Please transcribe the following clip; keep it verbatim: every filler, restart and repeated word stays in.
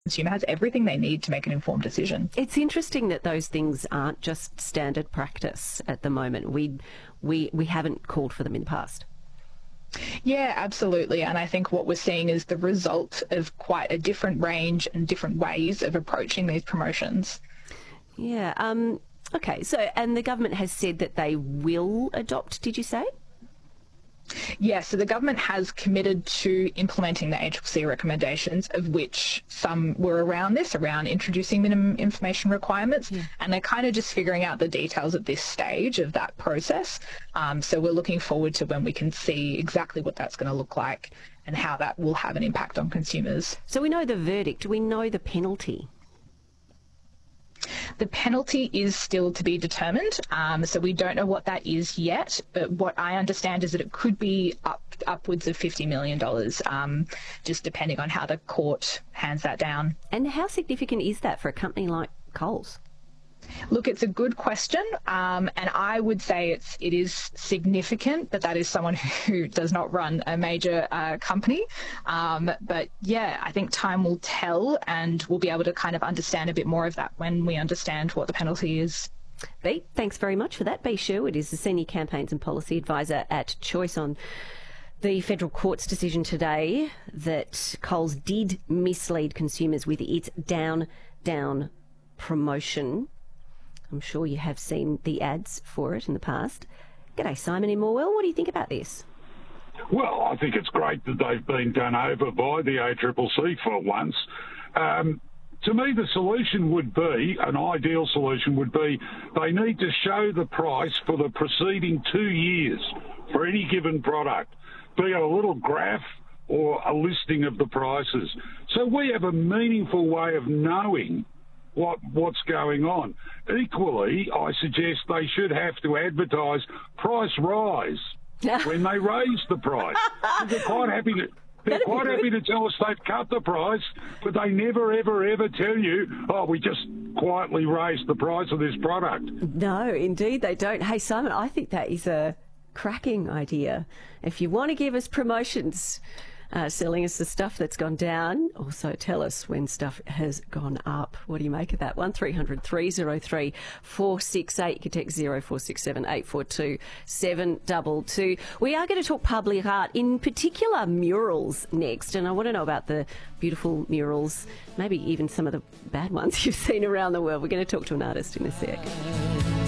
consumer has everything they need to make an informed decision. It's interesting that those things aren't just standard practice at the moment. We we we haven't called for them in the past. Yeah, absolutely. And I think what we're seeing is the result of quite a different range and different ways of approaching these promotions. Yeah. Um, okay. So, and the government has said that they will adopt, did you say? Yeah, so the government has committed to implementing the A C C C recommendations, of which some were around this, around introducing minimum information requirements, yeah. and they're kind of just figuring out the details at this stage of that process. Um, so we're looking forward to when we can see exactly what that's going to look like and how that will have an impact on consumers. So we know the verdict. Do we know the penalty? The penalty is still to be determined, um, so we don't know what that is yet, but what I understand is that it could be up upwards of fifty million dollars, um, just depending on how the court hands that down. And how significant is that for a company like Coles? Look, it's a good question, um, and I would say it's it is significant, but that is someone who does not run a major uh, company. Um, but yeah, I think time will tell, and we'll be able to kind of understand a bit more of that when we understand what the penalty is. Bea, thanks very much for that. Bea Sherwood is the Senior Campaigns and Policy Advisor at Choice on the federal court's decision today that Coles did mislead consumers with its down, down promotion. I'm sure you have seen the ads for it in the past. G'day, Simon in Morwell. What do you think about this? Well, I think it's great that they've been done over by the A C C C for once. Um, to me, the solution would be, an ideal solution would be, they need to show the price for the preceding two years for any given product, be it a little graph or a listing of the prices. So we have a meaningful way of knowing what what's going on. Equally, I suggest they should have to advertise price rise when they raise the price. They're quite happy to they're quite happy to tell us they've cut the price, but they never, ever, ever tell you, oh, we just quietly raised the price of this product. No, indeed they don't. Hey, Simon, I think that is a cracking idea. If you want to give us promotions, Uh, selling us the stuff that's gone down. Also tell us when stuff has gone up. What do you make of that? one three hundred three oh three four six eight. You can text zero four six seven eight four two seven two two. We are going to talk public art, in particular murals, next. And I want to know about the beautiful murals, maybe even some of the bad ones you've seen around the world. We're going to talk to an artist in a sec.